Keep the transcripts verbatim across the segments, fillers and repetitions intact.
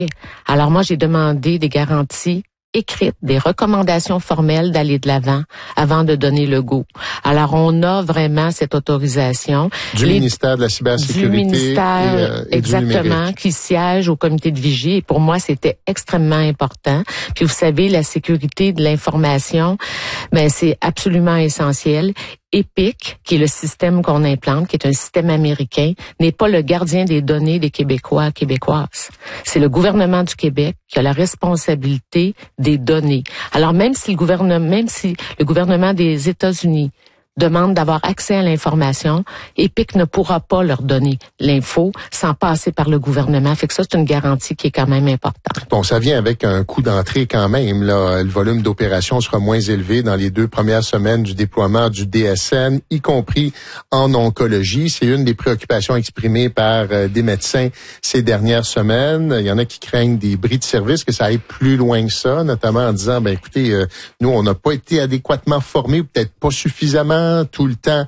Alors moi, j'ai demandé des garanties écrites, des recommandations formelles d'aller de l'avant avant de donner le go. Alors, on a vraiment cette autorisation. Du Les, ministère de la cybersécurité. Du ministère, et, euh, et exactement, du qui siège au comité de vigie. Et pour moi, c'était extrêmement important. Puis, vous savez, la sécurité de l'information, ben, c'est absolument essentiel. EPIC, qui est le système qu'on implante, qui est un système américain, n'est pas le gardien des données des Québécois, Québécoises. C'est le gouvernement du Québec qui a la responsabilité des données. Alors même si le gouvernement, même si le gouvernement des États-Unis demande d'avoir accès à l'information, EPIC ne pourra pas leur donner l'info sans passer par le gouvernement. Fait que ça, c'est une garantie qui est quand même importante. Bon, ça vient avec un coût d'entrée quand même. Là, le volume d'opérations sera moins élevé dans les deux premières semaines du déploiement du D S N, y compris en oncologie. C'est une des préoccupations exprimées par euh, des médecins ces dernières semaines. Il y en a qui craignent des bris de service, que ça aille plus loin que ça, notamment en disant, ben écoutez, euh, nous, on n'a pas été adéquatement formés, peut-être pas suffisamment. Tout le temps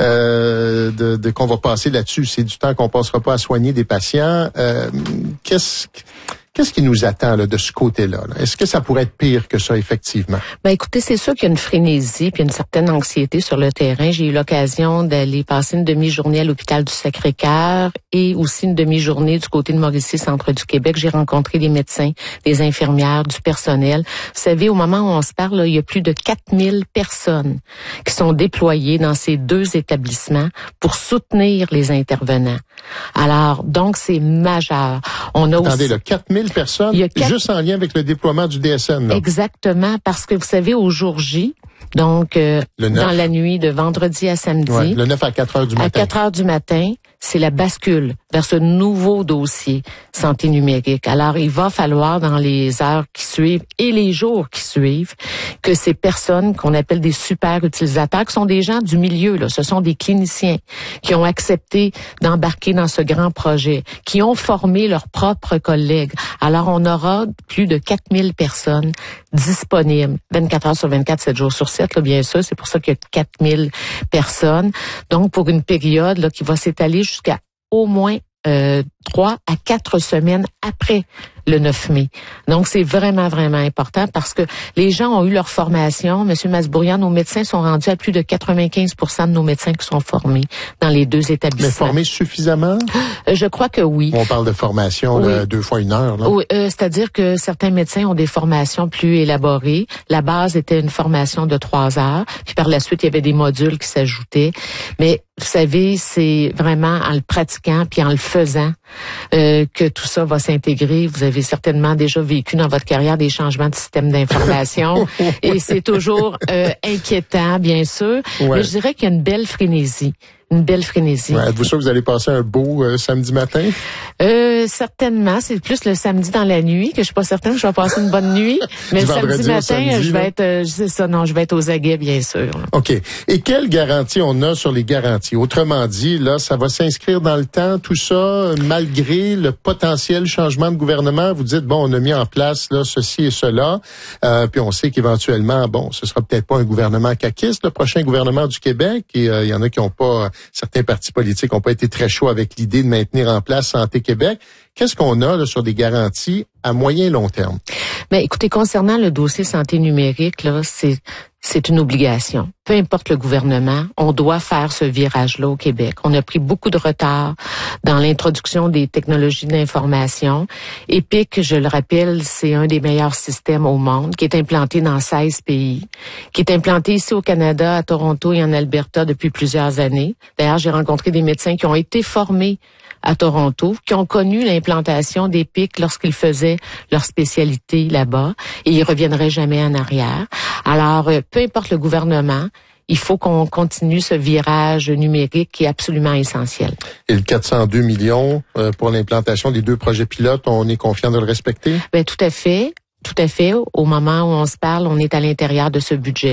euh, de, de qu'on va passer là-dessus, c'est du temps qu'on passera pas à soigner des patients. Euh, qu'est-ce Qu'est-ce qui nous attend là, de ce côté-là? Là? Est-ce que ça pourrait être pire que ça, effectivement? Ben écoutez, c'est sûr qu'il y a une frénésie puis une certaine anxiété sur le terrain. J'ai eu l'occasion d'aller passer une demi-journée à l'hôpital du Sacré-Cœur et aussi une demi-journée du côté de Mauricie, centre du Québec. J'ai rencontré des médecins, des infirmières, du personnel. Vous savez, au moment où on se parle, là, il y a plus de quatre mille personnes qui sont déployées dans ces deux établissements pour soutenir les intervenants. Alors, donc, c'est majeur. On a Attendez, aussi... là, quatre mille personnes, il y a quatre... juste en lien avec le déploiement du D S N. Là. Exactement, parce que vous savez, au jour J, donc euh, dans la nuit de vendredi à samedi, ouais, le neuf à quatre heures du matin. À quatre heures du matin, c'est la bascule vers ce nouveau dossier santé numérique. Alors, il va falloir dans les heures qui suivent et les jours qui suivent que ces personnes qu'on appelle des super utilisateurs, qui sont des gens du milieu, là, ce sont des cliniciens qui ont accepté d'embarquer dans ce grand projet, qui ont formé leurs propres collègues. Alors, on aura plus de quatre mille personnes disponibles vingt-quatre heures sur vingt-quatre, sept jours sur sept, là, bien sûr. C'est pour ça qu'il y a quatre mille personnes. Donc, pour une période là, qui va s'étaler jusqu'à au moins euh, trois à quatre semaines après le neuf mai. Donc, c'est vraiment, vraiment important parce que les gens ont eu leur formation. Monsieur Masbourian, nos médecins sont rendus à plus de quatre-vingt-quinze pour cent de nos médecins qui sont formés dans les deux établissements. Mais formés suffisamment? Euh, je crois que oui. On parle de formation oui. de deux fois une heure. Là. Oui, euh, c'est-à-dire que certains médecins ont des formations plus élaborées. La base était une formation de trois heures. Puis par la suite, il y avait des modules qui s'ajoutaient. Mais vous savez, c'est vraiment en le pratiquant puis en le faisant euh, que tout ça va s'intégrer. Vous avez certainement déjà vécu dans votre carrière des changements de système d'information et c'est toujours euh, inquiétant, bien sûr. Ouais. Mais je dirais qu'il y a une belle frénésie. Une belle frénésie. Ouais, êtes-vous sûr que vous allez passer un beau euh, samedi matin? Euh, certainement. C'est plus le samedi dans la nuit que je suis pas certaine que je vais passer une bonne nuit. Mais le samedi matin, samedi, je vais là. être, euh, c'est ça, non, je vais être aux aguets, bien sûr. Là. OK. Et quelle garantie on a sur les garanties? Autrement dit, là, ça va s'inscrire dans le temps, tout ça, malgré le potentiel changement de gouvernement. Vous dites, bon, on a mis en place, là, ceci et cela. Euh, puis on sait qu'éventuellement, bon, ce sera peut-être pas un gouvernement caquiste, le prochain gouvernement du Québec. Et il euh, y en a qui ont pas, certains partis politiques n'ont pas été très chauds avec l'idée de maintenir en place Santé Québec. Qu'est-ce qu'on a là, sur des garanties à moyen et long terme? Ben, écoutez, concernant le dossier santé numérique, là, c'est c'est une obligation. Peu importe le gouvernement, on doit faire ce virage-là au Québec. On a pris beaucoup de retard dans l'introduction des technologies de l'information. EPIC, je le rappelle, c'est un des meilleurs systèmes au monde, qui est implanté dans seize pays, qui est implanté ici au Canada, à Toronto et en Alberta depuis plusieurs années. D'ailleurs, j'ai rencontré des médecins qui ont été formés à Toronto, qui ont connu l'implantation d'EPIC lorsqu'ils faisaient leur spécialité là-bas, et ils reviendraient jamais en arrière. Alors, peu importe le gouvernement, il faut qu'on continue ce virage numérique qui est absolument essentiel. Et le quatre cent deux millions euh, pour l'implantation des deux projets pilotes, on est confiant de le respecter? Ben tout à fait, tout à fait. Au moment où on se parle, on est à l'intérieur de ce budget-là.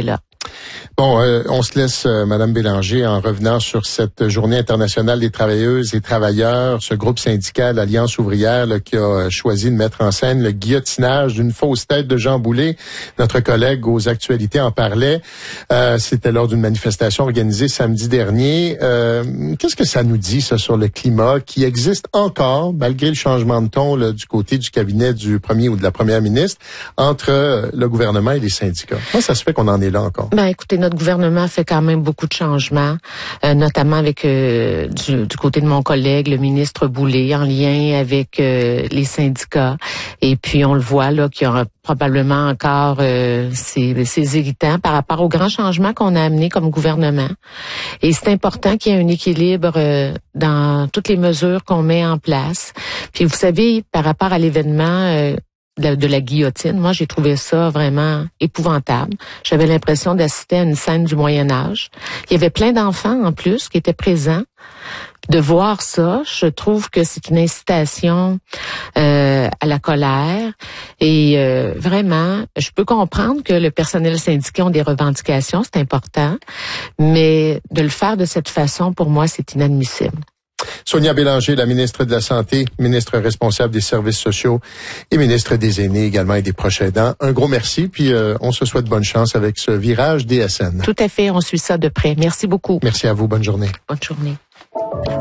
Bon, euh, on se laisse, euh, Madame Bélanger, en revenant sur cette Journée internationale des travailleuses et travailleurs, ce groupe syndical Alliance ouvrière là, qui a choisi de mettre en scène le guillotinage d'une fausse tête de Jean Boulet. Notre collègue aux actualités en parlait. Euh, c'était lors d'une manifestation organisée samedi dernier. Euh, qu'est-ce que ça nous dit, ça, sur le climat qui existe encore, malgré le changement de ton là, du côté du cabinet du premier ou de la première ministre, entre le gouvernement et les syndicats? Comment ça se fait qu'on en est là encore? Ben, écoutez, notre gouvernement fait quand même beaucoup de changements, euh, notamment avec euh, du, du côté de mon collègue, le ministre Boulet, en lien avec euh, les syndicats. Et puis, on le voit là qu'il y aura probablement encore euh, ces, ces irritants par rapport aux grands changements qu'on a amenés comme gouvernement. Et c'est important qu'il y ait un équilibre euh, dans toutes les mesures qu'on met en place. Puis, vous savez, par rapport à l'événement euh, De, de la guillotine. Moi, j'ai trouvé ça vraiment épouvantable. J'avais l'impression d'assister à une scène du Moyen Âge. Il y avait plein d'enfants en plus qui étaient présents. De voir ça, je trouve que c'est une incitation euh, à la colère. Et euh, vraiment, je peux comprendre que le personnel syndical ont des revendications, c'est important, mais de le faire de cette façon, pour moi, c'est inadmissible. Sonia Bélanger, la ministre de la Santé, ministre responsable des services sociaux et ministre des Aînés également et des proches aidants. Un gros merci, puis euh, on se souhaite bonne chance avec ce virage D S N. Tout à fait, on suit ça de près. Merci beaucoup. Merci à vous, bonne journée. Bonne journée.